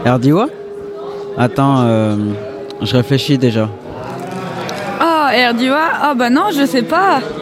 Erdiwa? Attends, je réfléchis déjà. Oh, Erdiwa? Ah bah non, je sais pas.